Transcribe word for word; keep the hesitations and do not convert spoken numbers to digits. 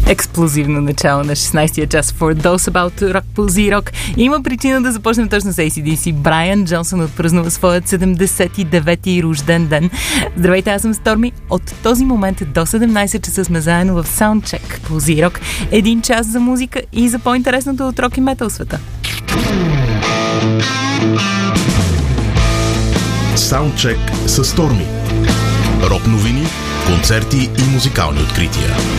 Експлозивно начало на шестнайсетия час For Those About to Rock Pulse Rock. Има причина да започнем точно с Ей Си Ди Си. Брайан Джонсън отпразнува своят седемдесет и девети рожден ден. Здравейте, аз съм Сторми. От този момент до седемнайсет часа сме заедно в Soundcheck Pulse Rock. Един час за музика и за по-интересното от рок и метал света. Soundcheck с Сторми. Рок новини, концерти и музикални открития.